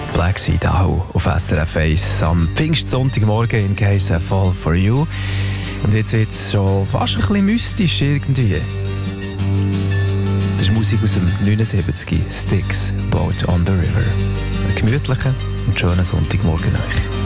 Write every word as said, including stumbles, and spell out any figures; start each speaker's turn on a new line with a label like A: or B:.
A: Black Sea Dahu auf S R F eins am Pfingstsonntagmorgen in Case I Fall For You. Und jetzt wird es schon fast ein bisschen mystisch irgendwie. Das ist Musik aus dem neunundsiebzig, Styx, Boat on the River. Einen gemütlichen und schönen Sonntagmorgen euch.